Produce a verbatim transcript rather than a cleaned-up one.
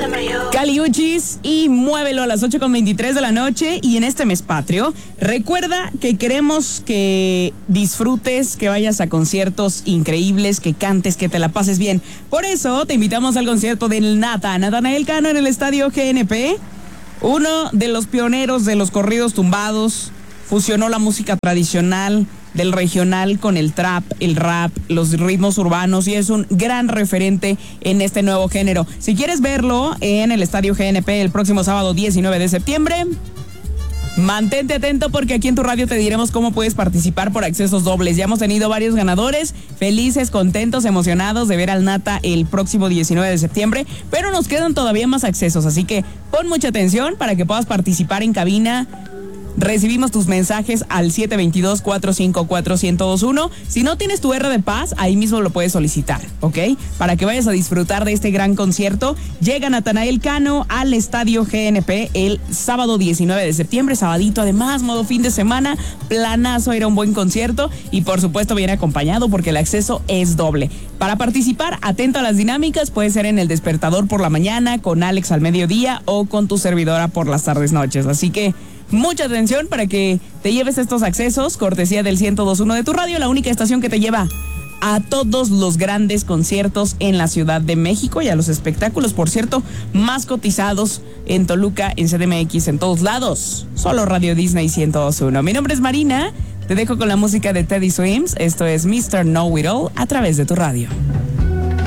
Kali Uchis y Muévelo a las ocho con veintitrés de la noche. Y en este mes patrio, recuerda que queremos que disfrutes, que vayas a conciertos increíbles, que cantes, que te la pases bien. Por eso te invitamos al concierto del Nata, Natanael Cano en el Estadio G N P. Uno de los pioneros de los corridos tumbados, fusionó la música tradicional del regional con el trap, el rap, los ritmos urbanos, y es un gran referente en este nuevo género. Si quieres verlo en el Estadio G N P el próximo sábado diecinueve de septiembre, mantente atento porque aquí en tu radio te diremos cómo puedes participar por accesos dobles. Ya hemos tenido varios ganadores, felices, contentos, emocionados de ver al Nata el próximo diecinueve de septiembre, pero nos quedan todavía más accesos, así que pon mucha atención para que puedas participar en cabina. Recibimos tus mensajes al siete dos dos, cuatro cinco cuatro, uno cero dos uno. Si no tienes tu R de Paz, ahí mismo lo puedes solicitar, ¿ok? Para que vayas a disfrutar de este gran concierto. Llega Natanael Cano al Estadio G N P el sábado diecinueve de septiembre, sabadito además, modo fin de semana, planazo, era un buen concierto y por supuesto viene acompañado porque el acceso es doble. Para participar, atento a las dinámicas, puede ser en el despertador por la mañana, con Alex al mediodía o con tu servidora por las tardes noches. Así que mucha atención para que te lleves estos accesos, cortesía del ciento dos punto uno de tu radio, la única estación que te lleva a todos los grandes conciertos en la Ciudad de México y a los espectáculos, por cierto, más cotizados en Toluca, en C D M X, en todos lados. Solo Radio Disney ciento dos punto uno. Mi nombre es Marina, te dejo con la música de Teddy Swims. Esto es mister Know It All a través de tu radio.